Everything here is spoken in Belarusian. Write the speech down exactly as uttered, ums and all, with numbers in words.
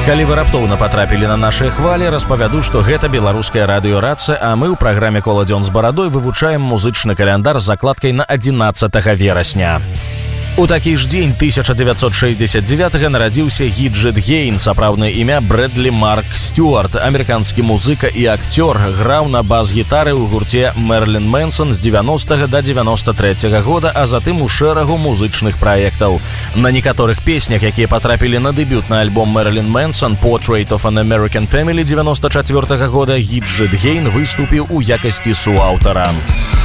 Калі вы раптоўна патрапілі на нашыя хвалі, распавяду, што гэта беларуская радыёрацыя, а мы ў праграме «Кола дзён з барадой» вывучаем музычны каляндар з закладкай на адзінаццатага верасня. У такі ж дзень тысяча дзевяцьсот шэсцьдзесят дзевятага нарадзіўся Гіджэт Гейн, сапраўднае імя Брэдлі Марк Стюарт, амерыканскі музыка і акцёр, граў на бас-гітары ў гурце Мэрылін Мэнсон з дзевяностага да дзевяноста трэцяга года, а затым у шэрагу музычных праектаў. На некаторых песнях, якія патрапілі на дэбютны альбом Мэрылін Мэнсон «Portrait of an American Family» дзевяноста чацвёртага года, Гіджэт Гейн выступіў у якасці суаўтара.